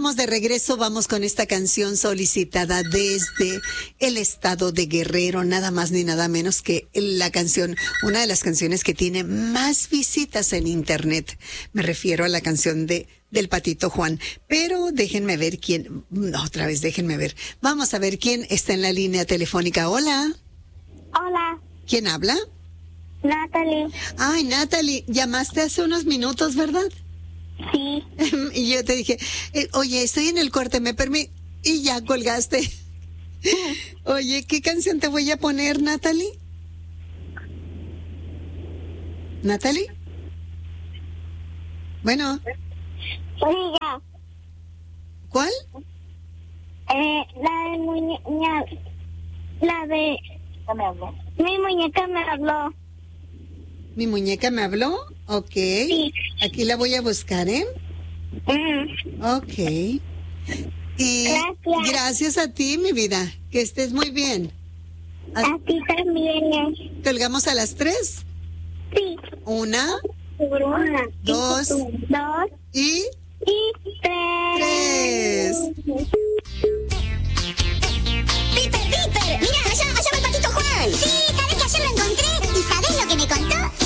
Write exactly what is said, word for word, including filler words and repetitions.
estamos de regreso. Vamos con esta canción solicitada desde el estado de Guerrero, nada más ni nada menos que la canción, una de las canciones que tiene más visitas en internet. Me refiero a la canción de del Patito Juan. Pero déjenme ver quién, no, otra vez déjenme ver. Vamos a ver quién está en la línea telefónica. Hola. Hola. ¿Quién habla? Natalie. Ay, Natalie, llamaste hace unos minutos, ¿verdad? Sí. Y yo te dije, eh, oye, estoy en el corte, ¿me permite? Y ya colgaste. Oye, ¿qué canción te voy a poner, Natalie? ¿Natalie? Bueno. Oiga. ¿Cuál? Eh, la de muñeca. La de. Me habló. Mi muñeca me habló. ¿Mi muñeca me habló? Ok. Sí. Aquí la voy a buscar, ¿eh? Mm. Ok. Y Gracias. gracias a ti, mi vida. Que estés muy bien. A, a ti también. ¿Colgamos a las tres? Sí. Una. Una. Dos. Dos. Y... Y tres. Tres.